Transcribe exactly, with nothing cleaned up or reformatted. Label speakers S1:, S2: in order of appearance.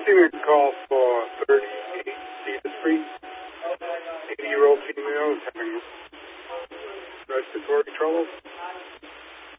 S1: receiving a call for thirty-eight Cedar Street. eighty-year-old female is having respiratory trouble.